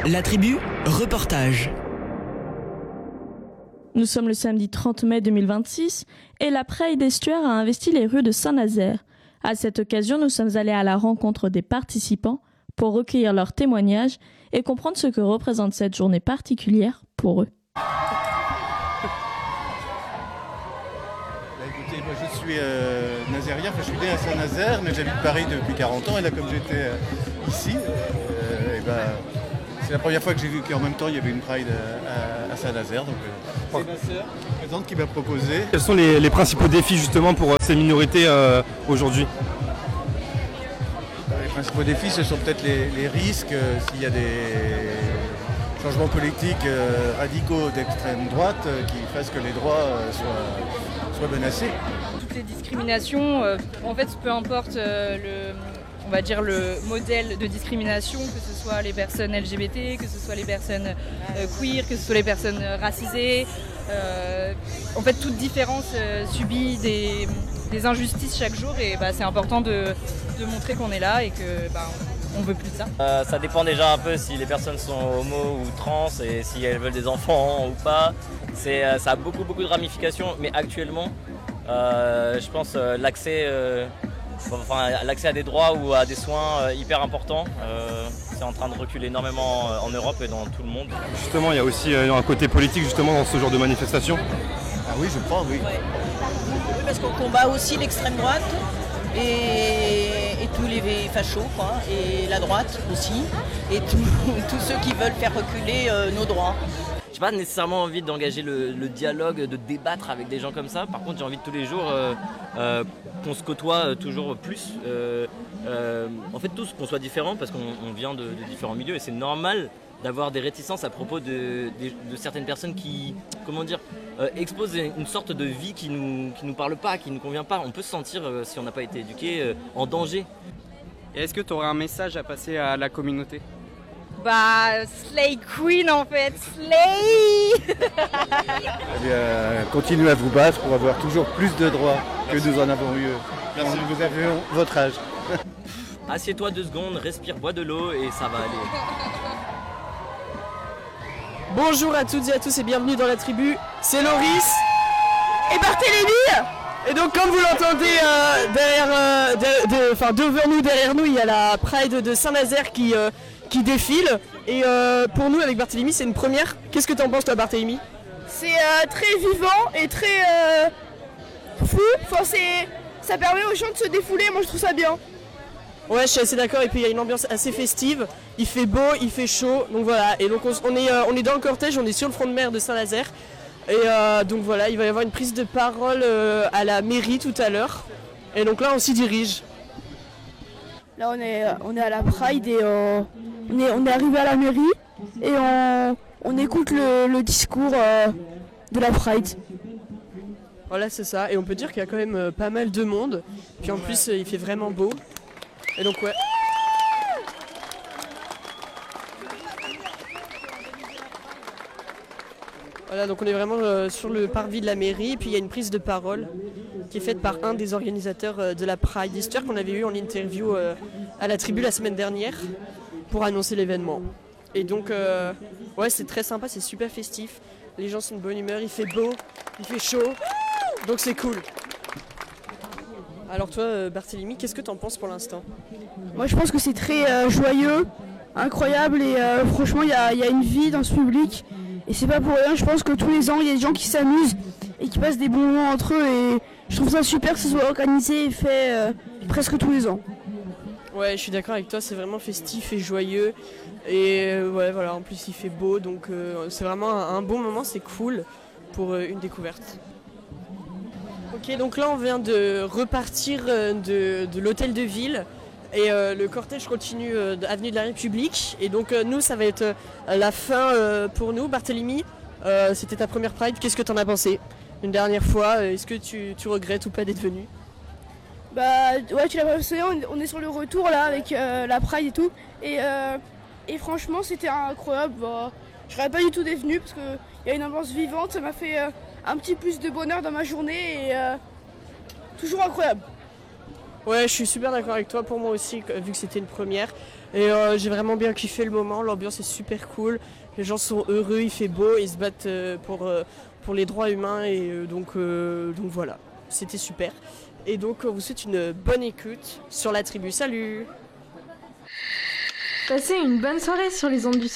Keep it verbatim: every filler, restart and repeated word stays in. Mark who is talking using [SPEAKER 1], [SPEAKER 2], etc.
[SPEAKER 1] La tribu, reportage.
[SPEAKER 2] Nous sommes le samedi trente mai deux mille vingt-six et la Pride Estuaire a investi les rues de Saint-Nazaire. À cette occasion, nous sommes allés à la rencontre des participants pour recueillir leurs témoignages et comprendre ce que représente cette journée particulière pour eux.
[SPEAKER 3] Bah écoutez, moi je suis euh, nazérien, enfin, je suis né à Saint-Nazaire, mais j'habite Paris depuis quarante ans et là comme j'étais euh, ici, euh, et bah, c'est la première fois que j'ai vu qu'en même temps il y avait une Pride à, à Saint-Nazaire. Donc euh, c'est ma sœur présente qui m'a proposé.
[SPEAKER 4] Quels sont les, les principaux défis justement pour euh, ces minorités euh, aujourd'hui?
[SPEAKER 3] Les principaux défis ce sont peut-être les, les risques, euh, s'il y a des changements politiques euh, radicaux d'extrême droite euh, qui fassent que les droits euh, soient, soient menacés.
[SPEAKER 5] Toutes les discriminations, euh, en fait peu importe euh, le... on va dire le modèle de discrimination, que ce soit les personnes L G B T, que ce soit les personnes euh, queer, que ce soit les personnes racisées. Euh, en fait, toute différence euh, subit des, des injustices chaque jour et bah, c'est important de, de montrer qu'on est là et que bah, on veut plus de ça.
[SPEAKER 6] Euh, ça dépend déjà un peu si les personnes sont homo ou trans et si elles veulent des enfants ou pas. C'est, euh, ça a beaucoup beaucoup de ramifications, mais actuellement, euh, je pense euh, l'accès euh, Enfin, l'accès à des droits ou à des soins euh, hyper importants, euh, c'est en train de reculer énormément en Europe et dans tout le monde.
[SPEAKER 4] Justement, il y a aussi euh, un côté politique justement dans ce genre de manifestation.
[SPEAKER 3] Ah oui, je crois, oui.
[SPEAKER 7] Ouais. Oui, parce qu'on combat aussi l'extrême droite et, et tous les fachos, quoi, et la droite aussi, et tous ceux qui veulent faire reculer euh, nos droits.
[SPEAKER 6] J'ai pas nécessairement envie d'engager le, le dialogue, de débattre avec des gens comme ça. Par contre, j'ai envie de tous les jours euh, euh, qu'on se côtoie toujours plus. Euh, euh, en fait, tous qu'on soit différents parce qu'on on vient de, de différents milieux et c'est normal d'avoir des réticences à propos de, de, de certaines personnes qui, comment dire, euh, exposent une sorte de vie qui nous, qui nous parle pas, qui nous convient pas. On peut se sentir, euh, si on n'a pas été éduqué, euh, en danger.
[SPEAKER 8] Et est-ce que tu aurais un message à passer à la communauté?
[SPEAKER 5] Bah, Slay Queen en fait, Slay.
[SPEAKER 3] Eh bien, continuez à vous battre pour avoir toujours plus de droits que nous en avons eu quand vous aviez votre âge.
[SPEAKER 6] Assieds-toi deux secondes, respire, bois de l'eau et ça va aller.
[SPEAKER 9] Bonjour à toutes et à tous et bienvenue dans la tribu, c'est Loris et Barthélémy. Et donc comme vous l'entendez euh, derrière, euh, de, de, enfin, devant nous, derrière nous, il y a la Pride de Saint-Nazaire qui... Euh, qui défile et euh, pour nous avec Barthélémy c'est une première. Qu'est-ce que t'en penses toi Barthélémy?
[SPEAKER 10] C'est euh, très vivant et très euh, fou, enfin, c'est, ça permet aux gens de se défouler, moi je trouve ça bien.
[SPEAKER 9] Ouais, je suis assez d'accord et puis il y a une ambiance assez festive, il fait beau, il fait chaud, donc voilà, et donc on, on, est, euh, on est dans le cortège, on est sur le front de mer de Saint-Nazaire et euh, donc voilà, il va y avoir une prise de parole euh, à la mairie tout à l'heure et donc là on s'y dirige.
[SPEAKER 10] Là on est, on est à la Pride et euh, on, est, on est arrivé à la mairie et on, on écoute le, le discours euh, de la Pride.
[SPEAKER 9] Voilà c'est ça, et on peut dire qu'il y a quand même euh, pas mal de monde, puis en plus euh, il fait vraiment beau, et donc ouais. Voilà, donc on est vraiment euh, sur le parvis de la mairie, et puis il y a une prise de parole qui est faite par un des organisateurs euh, de la Pride Estuaire qu'on avait eu en interview euh, à la tribu la semaine dernière pour annoncer l'événement. Et donc, euh, ouais, c'est très sympa, c'est super festif, les gens sont de bonne humeur, il fait beau, il fait chaud, donc c'est cool. Alors toi, euh, Barthélémy, qu'est-ce que t'en penses pour l'instant?
[SPEAKER 10] Moi je pense que c'est très euh, joyeux, incroyable et euh, franchement il y a, y a une vie dans ce public. Et c'est pas pour rien, je pense que tous les ans, il y a des gens qui s'amusent et qui passent des bons moments entre eux. Et je trouve ça super que ce soit organisé et fait euh, presque tous les ans.
[SPEAKER 9] Ouais, je suis d'accord avec toi, c'est vraiment festif et joyeux. Et euh, ouais, voilà, en plus il fait beau, donc euh, c'est vraiment un, un bon moment, c'est cool pour euh, une découverte. Ok, donc là on vient de repartir euh, de, de l'hôtel de ville. Et euh, le cortège continue euh, avenue de la République. Et donc euh, nous, ça va être euh, la fin euh, pour nous. Barthélémy, euh, c'était ta première Pride. Qu'est-ce que t'en as pensé une dernière fois? Est-ce que tu, tu regrettes ou pas d'être venu?
[SPEAKER 10] Bah ouais, tu l'as pas mentionné, on est sur le retour là avec euh, la Pride et tout. Et, euh, et franchement, c'était incroyable. Bah, je serais pas du tout d'être venu parce qu'il y a une ambiance vivante. Ça m'a fait euh, un petit plus de bonheur dans ma journée. Et euh, toujours incroyable.
[SPEAKER 9] Ouais, je suis super d'accord avec toi, pour moi aussi, vu que c'était une première. Et euh, j'ai vraiment bien kiffé le moment, l'ambiance est super cool, les gens sont heureux, il fait beau, ils se battent euh, pour, euh, pour les droits humains et euh, donc, euh, donc voilà, c'était super. Et donc on vous souhaite une bonne écoute sur la tribu. Salut!
[SPEAKER 11] Passez une bonne soirée sur les ondes du